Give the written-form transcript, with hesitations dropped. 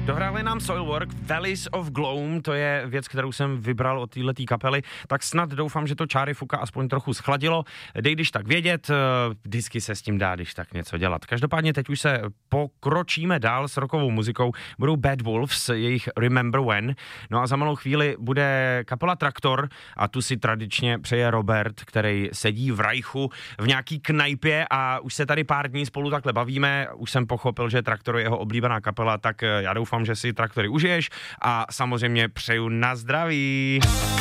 Dohráli nám Soilwork, Valleys of Gloom, to je věc, kterou jsem vybral od této kapely, tak snad doufám, že to Čáry Fuka aspoň trochu schladilo. Dej když tak vědět, vždycky se s tím dá, když tak něco dělat. Každopádně teď už se pokročíme dál s rockovou muzikou, budou Bad Wolves, jejich Remember When, no a za malou chvíli bude kapela Traktor a tu si tradičně přeje Robert, který sedí v Rajchu v nějaký knajpě a už se tady pár dní spolu takhle bavíme, už jsem pochopil, že Traktor je jeho oblíbená kapela, tak já doufám, že si Traktory užiješ a samozřejmě přeju na zdraví.